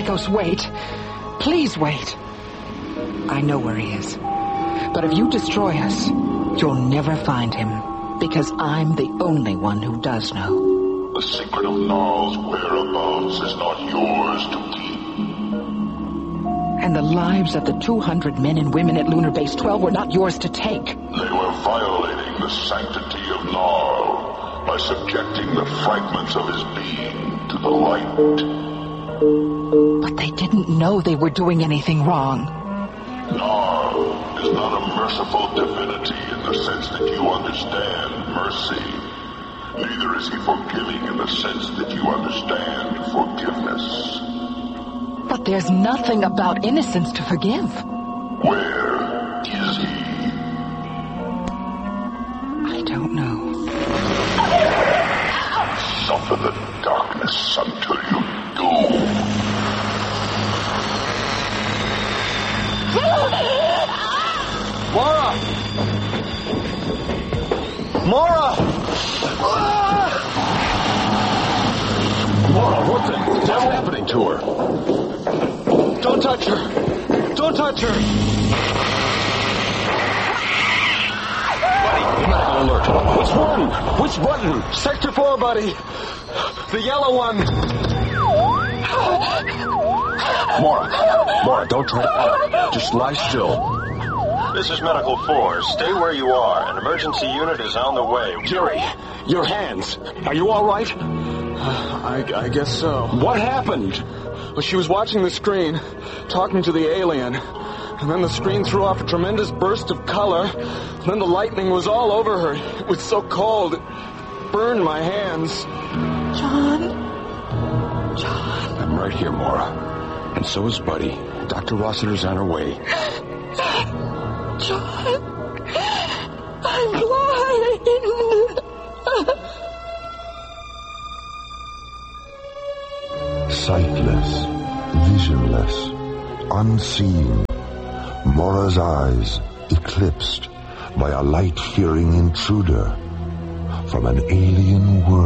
Lycos, wait. Please wait. I know where he is. But if you destroy us, you'll never find him. Because I'm the only one who does know. The secret of Gnarl's whereabouts is not yours to keep. And the lives of the 200 men and women at Lunar Base 12 were not yours to take. They were violating the sanctity of Gnarl by subjecting the fragments of his being to the light. But they didn't know they were doing anything wrong. Gnarl is not a merciful divinity in the sense that you understand mercy. Neither is he forgiving in the sense that you understand forgiveness. But there's nothing about innocence to forgive. Where is he? I don't know. Suffer the darkness until you do. Mara! Mara! Mara, what the hell's happening to her? Don't touch her! Don't touch her! Buddy, medical alert. Which one? Which button? Sector 4, buddy. The yellow one. Mara, don't try to panic. Just lie still. This is Medical 4. Stay where you are. An emergency unit is on the way. Jerry, your hands. Are you all right? I guess so. What happened? Well, she was watching the screen, talking to the alien. And then the screen threw off a tremendous burst of color. And then the lightning was all over her. It was so cold, it burned my hands. John? I'm right here, Mara. And so is Buddy. Dr. Rossiter's on her way. John, I'm blind. Sightless, visionless, unseen, Mora's eyes eclipsed by a light-fearing intruder from an alien world.